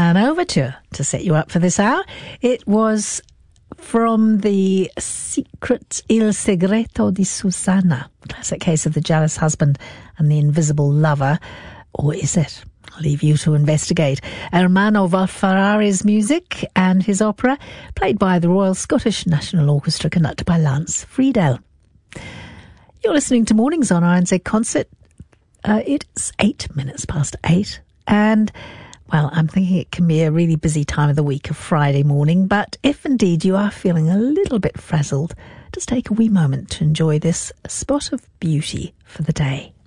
An overture to set you up for this hour. It was from the Secret Il Segreto di Susanna, classic case of the jealous husband and the invisible lover. Or is it? I'll leave you to investigate. Ermanno Valferrari's music and his opera, played by the Royal Scottish National Orchestra, conducted by Lance Friedel. You're listening to Mornings on RNZ Concert. It's 8 minutes past 8, and well, I'm thinking it can be a really busy time of the week, of Friday morning, but if indeed you are feeling a little bit frazzled, just take a wee moment to enjoy this spot of beauty for the day.